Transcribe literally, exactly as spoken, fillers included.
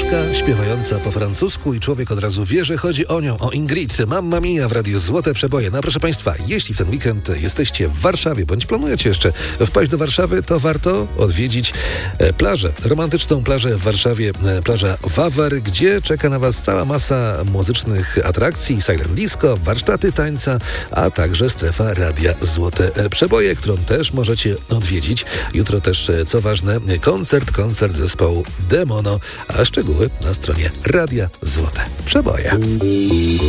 Francuszka śpiewająca po francusku i człowiek od razu wie, że chodzi o nią, o Ingrid. Mamma Mia w Radiu Złote Przeboje. No proszę Państwa, jeśli w ten weekend jesteście w Warszawie, bądź planujecie jeszcze wpaść do Warszawy, to warto odwiedzić plażę, romantyczną plażę w Warszawie, plaża Wawar, gdzie czeka na Was cała masa muzycznych atrakcji, silent disco, warsztaty tańca, a także strefa Radia Złote Przeboje, którą też możecie odwiedzić. Jutro też, co ważne, koncert, koncert zespołu Demono, a szczegóły na stronie Radia Złote Przeboje.